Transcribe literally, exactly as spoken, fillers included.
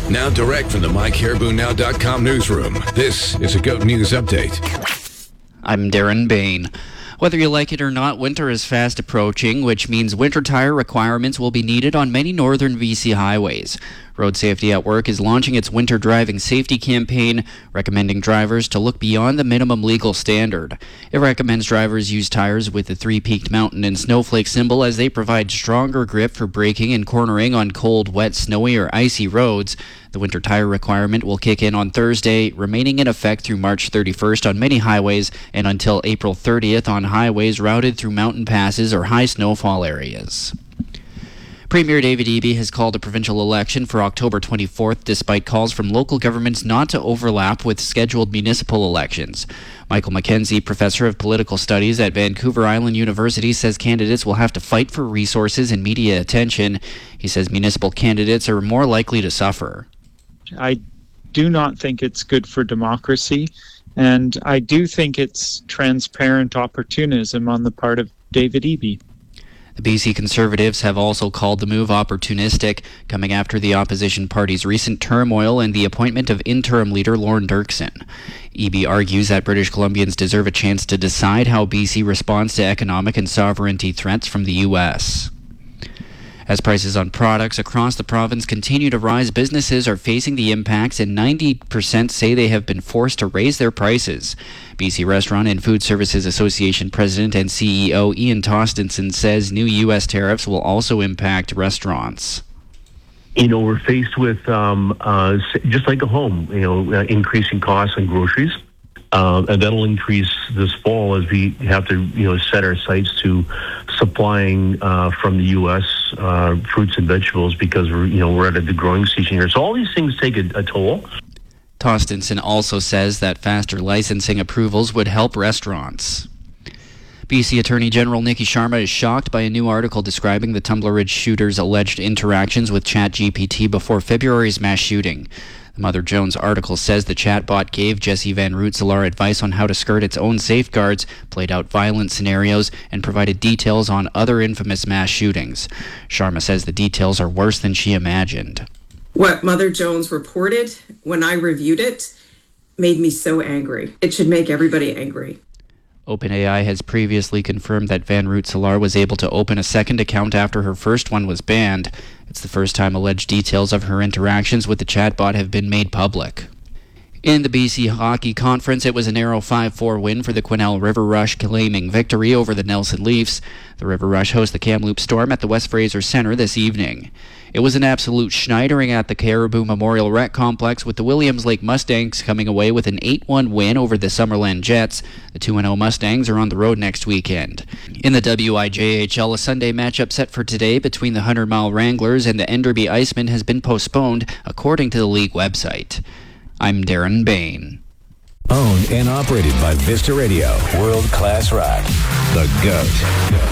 Now direct from the my caribou now dot com newsroom, this is a GOAT News Update. I'm Darren Bain. Whether you like it or not, winter is fast approaching, which means winter tire requirements will be needed on many northern B C highways. Road Safety at Work is launching its winter driving safety campaign, recommending drivers to look beyond the minimum legal standard. It recommends drivers use tires with the three-peaked mountain and snowflake symbol as they provide stronger grip for braking and cornering on cold, wet, snowy, or icy roads. The winter tire requirement will kick in on Thursday, remaining in effect through March thirty-first on many highways and until April thirtieth on highways routed through mountain passes or high snowfall areas. Premier David Eby has called a provincial election for October twenty-fourth despite calls from local governments not to overlap with scheduled municipal elections. Michael McKenzie, professor of political studies at Vancouver Island University, says candidates will have to fight for resources and media attention. He says municipal candidates are more likely to suffer. I do not think it's good for democracy, and I do think it's transparent opportunism on the part of David Eby. The B C Conservatives have also called the move opportunistic, coming after the opposition party's recent turmoil and the appointment of interim leader Lorne Dirksen. Eby argues that British Columbians deserve a chance to decide how B C responds to economic and sovereignty threats from the U S. As prices on products across the province continue to rise, businesses are facing the impacts, and ninety percent say they have been forced to raise their prices. B C Restaurant and Food Services Association President and C E O Ian Tostenson says new U S tariffs will also impact restaurants. You know, we're faced with, um, uh, just like a home, you know, uh, increasing costs on groceries. Uh, and that'll increase this fall as we have to, you know, set our sights to supplying uh, from the U S uh, fruits and vegetables because we're, you know, we're at the growing season here. So all these things take a, a toll. Tostenson also says that faster licensing approvals would help restaurants. B C Attorney General Nikki Sharma is shocked by a new article describing the Tumbler Ridge shooter's alleged interactions with ChatGPT before February's mass shooting. The Mother Jones article says the chatbot gave Jesse Van Root-Salar advice on how to skirt its own safeguards, played out violent scenarios, and provided details on other infamous mass shootings. Sharma says the details are worse than she imagined. What Mother Jones reported when I reviewed it made me so angry. It should make everybody angry. OpenAI has previously confirmed that Van Root-Salar was able to open a second account after her first one was banned. It's the first time alleged details of her interactions with the chatbot have been made public. In the B C Hockey Conference, it was a narrow five four win for the Quesnel River Rush, claiming victory over the Nelson Leafs. The River Rush host the Kamloops Storm at the West Fraser Centre this evening. It was an absolute schneidering at the Caribou Memorial Rec Complex, with the Williams Lake Mustangs coming away with an eight one win over the Summerland Jets. The two and oh Mustangs are on the road next weekend. In the W I J H L, a Sunday matchup set for today between the Hundred Mile Wranglers and the Enderby Icemen has been postponed, according to the league website. I'm Darren Bain. Owned and operated by Vista Radio. World-class rock. The GOAT.